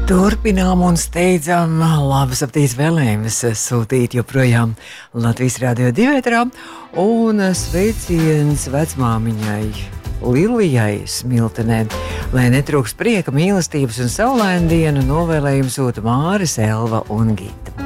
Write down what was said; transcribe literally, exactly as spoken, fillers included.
Turpinām un steidzam labas aptīs vēlējumus sūtīt joprojām Latvijas Radio divi ēterā un sveiciens vecmāmiņai Lilijai Smiltenē. Lai netrūks prieka, mīlestības un saulainu dienu novēlējumu sūta Māris, Elva un Gita.